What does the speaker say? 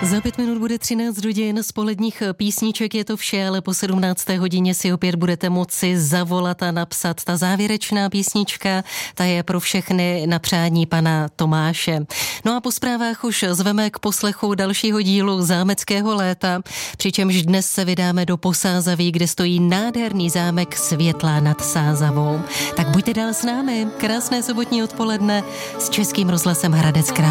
Za 5 minut bude 13 hodin, z poledních písniček je to vše, ale po 17. hodině si opět budete moci zavolat a napsat. Ta závěrečná písnička, ta je pro všechny na přání pana Tomáše. No a po zprávách už zveme k poslechu dalšího dílu Zámeckého léta, přičemž dnes se vydáme do Posázaví, kde stojí nádherný zámek Světlá nad Sázavou. Tak buďte dál s námi, krásné sobotní odpoledne s Českým rozhlasem Hradec Králové.